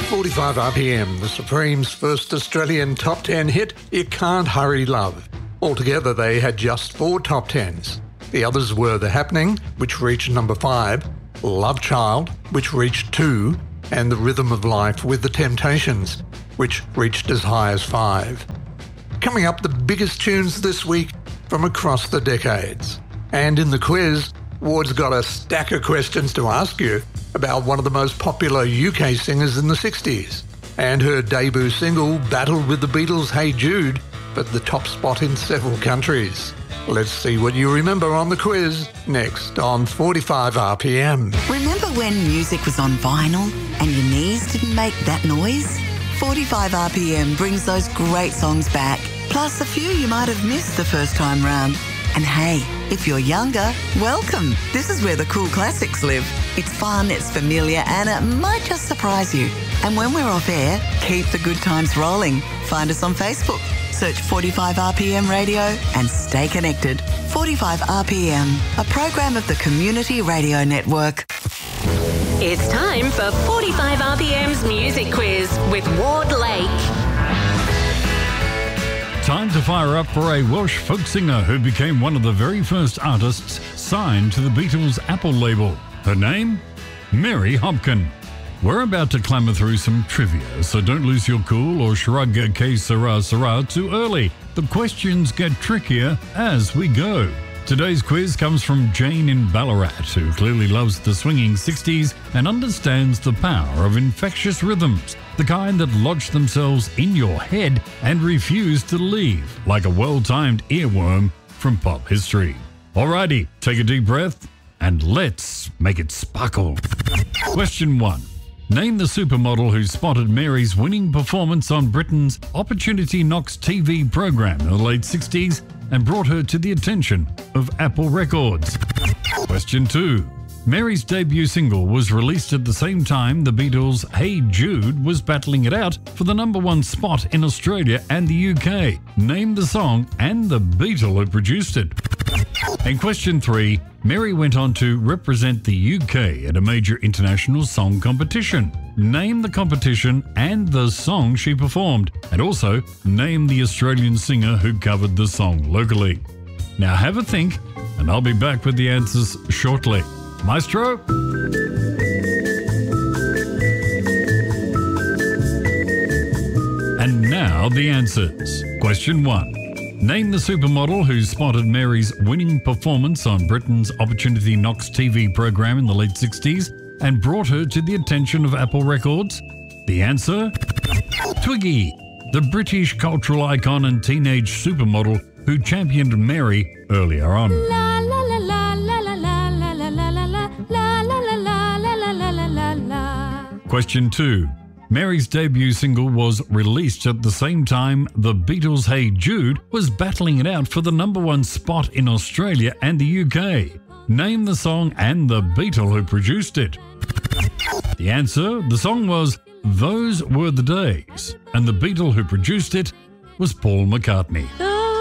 45 RPM, the Supremes' first Australian top 10 hit, You Can't Hurry Love. Altogether, they had just 4 top 10s. The others were The Happening, which reached number 5, Love Child, which reached 2, and The Rhythm of Life with The Temptations, which reached as high as 5. Coming up, the biggest tunes this week from across the decades. And in the quiz, Ward's got a stack of questions to ask you about one of the most popular UK singers in the 60s. And her debut single battled with the Beatles' Hey Jude, but the top spot in several countries. Let's see what you remember on the quiz, next on 45 RPM. Remember when music was on vinyl and your knees didn't make that noise? 45 RPM brings those great songs back, plus a few you might have missed the first time round. And hey, if you're younger, welcome. This is where the cool classics live. It's fun, it's familiar, and it might just surprise you. And when we're off air, keep the good times rolling. Find us on Facebook. Search 45 RPM Radio and stay connected. 45 RPM, a program of the Community Radio Network. It's time for 45 RPM's Music Quiz with Ward Lake. Time to fire up for a Welsh folk singer who became one of the very first artists signed to the Beatles' Apple label. Her name? Mary Hopkin. We're about to clamber through some trivia, so don't lose your cool or shrug que sera too early. The questions get trickier as we go. Today's quiz comes from Jane in Ballarat, who clearly loves the swinging 60s and understands the power of infectious rhythms, the kind that lodge themselves in your head and refuse to leave, like a well-timed earworm from pop history. Alrighty, take a deep breath and let's make it sparkle. Question 1. Name the supermodel who spotted Mary's winning performance on Britain's Opportunity Knocks TV program in the late 60s and brought her to the attention of Apple Records. Question 2. Mary's debut single was released at the same time the Beatles' Hey Jude was battling it out for the number 1 spot in Australia and the UK. Name the song and the Beatle who produced it. And question 3. Mary went on to represent the UK at a major international song competition. Name the competition and the song she performed, and also name the Australian singer who covered the song locally. Now have a think, and I'll be back with the answers shortly. Maestro? And now the answers. Question 1. Name the supermodel who spotted Mary's winning performance on Britain's Opportunity Knocks TV program in the late 60s and brought her to the attention of Apple Records. The answer? Twiggy, the British cultural icon and teenage supermodel who championed Mary earlier on. La la la la la la la la la la la la la la la la la la. Question 2. Mary's debut single was released at the same time the Beatles' Hey Jude was battling it out for the number 1 spot in Australia and the UK. Name the song and the Beatle who produced it. The answer, the song was Those Were the Days, and the Beatle who produced it was Paul McCartney.